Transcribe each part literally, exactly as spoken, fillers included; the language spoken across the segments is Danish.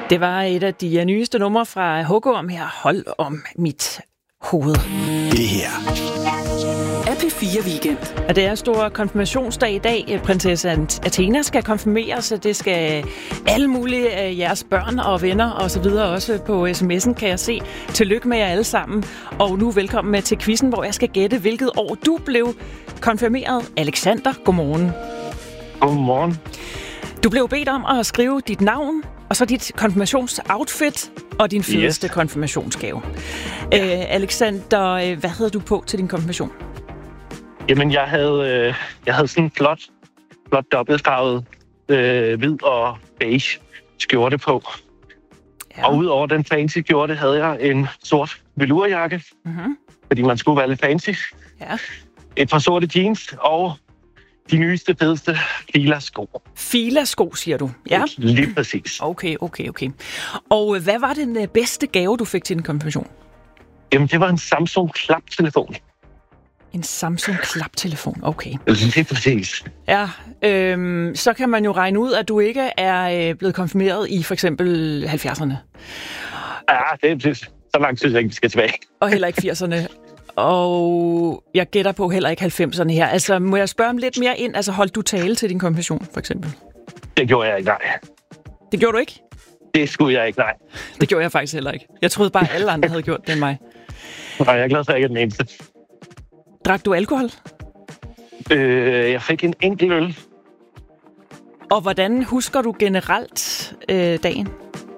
Det var et af de nyeste numre fra Hugorm her. Hold om mit hoved. Det her er P fire Weekend. Og det er stor konfirmationsdag i dag. Prinsesse Athena skal konfirmeres. Det skal alle mulige af jeres børn og venner og så videre også på sms'en, kan jeg se. Tillykke med jer alle sammen. Og nu velkommen med til quizzen, hvor jeg skal gætte, hvilket år du blev konfirmeret. Alexander, godmorgen. Godmorgen. Du blev bedt om at skrive dit navn, og så dit konfirmationsoutfit og din fedeste yes. konfirmationsgave. Ja. Øh, Alexander, hvad havde du på til din konfirmation? Jamen, jeg havde, øh, jeg havde sådan en flot, flot dobbeltfarvet øh, hvid og beige skjorte på. Ja. Og udover den fancy skjorte, havde jeg en sort velurjakke, mm-hmm. fordi man skulle være lidt fancy. Ja. Et par sorte jeans og de nyeste, fedeste Fila-sko. Fila-sko, siger du? Ja. Lige præcis. Okay, okay, okay. Og hvad var den bedste gave, du fik til din konfirmation? Jamen, det var en Samsung klaptelefon. En Samsung klaptelefon, okay. Lige præcis. Ja, øhm, så kan man jo regne ud, at du ikke er øh, blevet konfirmeret i for eksempel halvfjerdserne. Ja, det, det, så langt synes jeg ikke, vi skal tilbage. Og heller ikke firserne. Og jeg gætter på heller ikke halvfemserne her. Altså, må jeg spørge om lidt mere ind? Altså, holdt du tale til din konfirmation, for eksempel? Det gjorde jeg ikke, nej. Det gjorde du ikke? Det skulle jeg ikke, nej. Det gjorde jeg faktisk heller ikke. Jeg troede bare, alle andre havde gjort det end mig. Nej, jeg er glad for, at jeg ikke er den eneste. Drak du alkohol? Øh, jeg fik en enkelt øl. Og hvordan husker du generelt øh, dagen?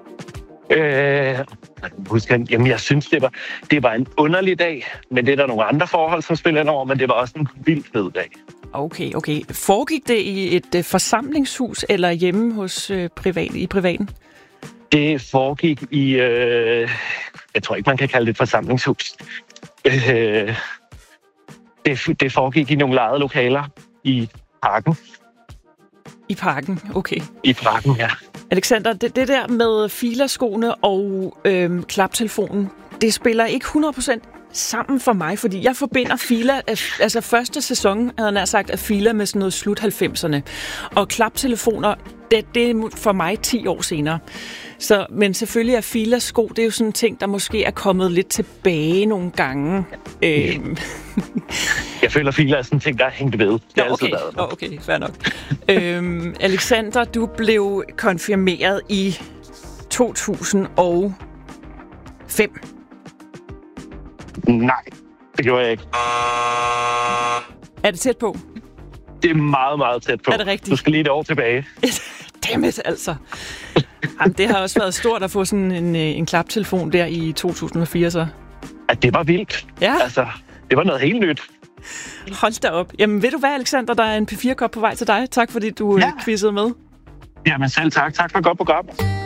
Øh, husker, jamen, jeg synes, det var, det var en underlig dag, men det er der nogle andre forhold, som spiller ind over, men det var også en vildt fed dag. Okay, okay. Foregik det i et øh, forsamlingshus eller hjemme hos øh, privat, i privaten? Det foregik i, øh, jeg tror ikke, man kan kalde det et forsamlingshus. Øh, det, det foregik i nogle lejede lokaler i parken. I parken, okay. I parken, ja. Alexander, det, det der med filerskoene og øhm, klaptelefonen, det spiller ikke hundrede procent sammen for mig, fordi jeg forbinder Fila, altså første sæson, havde jeg sagt, af Fila med sådan noget slut halvfemserne. Og klaptelefoner, det, det er for mig ti år senere. Så, men selvfølgelig er Fila-sko, det er jo sådan en ting, der måske er kommet lidt tilbage nogle gange. Øhm. Jeg føler, Fila er sådan en ting, der er hængt ved. Det Nå, okay. Nå, okay, fair nok. øhm, Alexander, du blev konfirmeret i to tusind og fem. Nej, det gjorde jeg ikke. Er det tæt på? Det er meget, meget tæt på. Er det rigtigt? Du skal lige et år tilbage. Dammit, altså. Jamen, det har også været stort at få sådan en, en klaptelefon der i to tusind og fire, så. Ja, det var vildt. Ja. Altså, det var noget helt nyt. Hold da op. Jamen, ved du hvad, Alexander, der er en P fire-kop på vej til dig. Tak, fordi du ja. quizzede med. Jamen, selv tak. Tak for et godt program.